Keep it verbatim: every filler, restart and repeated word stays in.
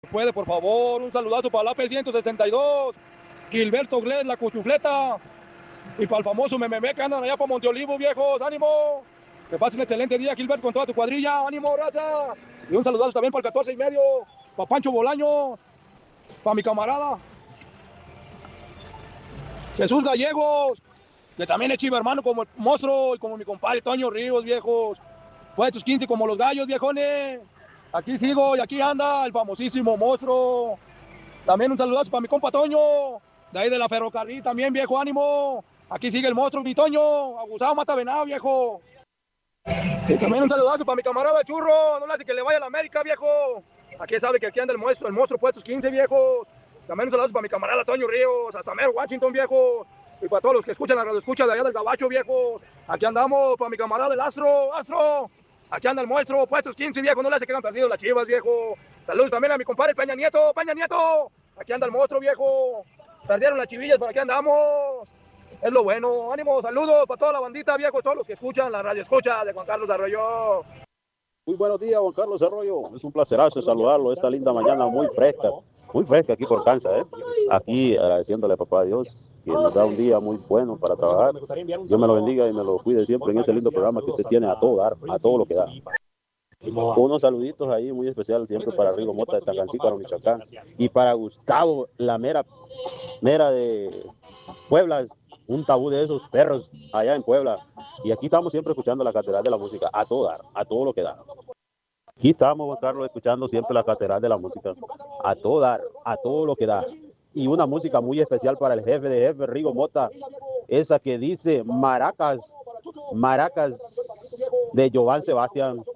Puede, por favor, un saludazo para la P ciento sesenta y dos, Gilberto Gles, la cuchufleta, y para el famoso Mememe que andan allá por Monteolivo, viejos, ánimo. Que pasen un excelente día, Gilberto, con toda tu cuadrilla, ánimo, raza. Y un saludazo también para el catorce y medio, para Pancho Bolaño, para mi camarada Jesús Gallegos, que también es chivo hermano como el monstruo y como mi compadre Toño Ríos, viejos. Puestos quince como los gallos, viejones. Aquí sigo y aquí anda el famosísimo monstruo. También un saludazo para mi compa Toño, de ahí de la ferrocarril también, viejo, ánimo. Aquí sigue el monstruo, mi Toño, abusado, mata venado, viejo. Y también un saludazo para mi camarada Churro, no le hace que le vaya a la América, viejo. Aquí sabe que aquí anda el monstruo, el monstruo puestos quince, viejos. También un saludazo para mi camarada Toño Ríos, hasta Mero Washington, viejo. Y para todos los que escuchan la radio escucha de allá del Gabacho, viejo. Aquí andamos para mi camarada el Astro, Astro. Aquí anda el monstruo, puestos quince, viejo, no le hace que hayan perdido las Chivas, viejo. Saludos también a mi compadre Peña Nieto, Peña Nieto. Aquí anda el monstruo, viejo. Perdieron las chivillas, pero aquí andamos. Es lo bueno. Ánimo, saludos para toda la bandita, viejo, todos los que escuchan la radio escucha de Juan Carlos Arroyo. Muy buenos días, Juan Carlos Arroyo. Es un placerazo saludarlo esta linda mañana muy fresca, muy fresca aquí por Kansas, ¿eh? Aquí agradeciéndole a papá Dios que nos da un día muy bueno para trabajar. Dios me lo bendiga y me lo cuide siempre en ese lindo programa que usted tiene a todo dar, a todo lo que da. Unos saluditos ahí muy especiales siempre para Rigo Mota de Tangancícuaro, Michoacán, y para Gustavo, la mera, mera de Puebla, un tabú de esos perros allá en Puebla. Y aquí estamos siempre escuchando la Catedral de la Música a todo dar, a todo lo que da. Aquí estamos, Juan Carlos, escuchando siempre la Catedral de la Música a todo dar, a todo lo que da. Y una música muy especial para el jefe de jefe, Rigo Mota, esa que dice Maracas, Maracas de Jovan Sebastián.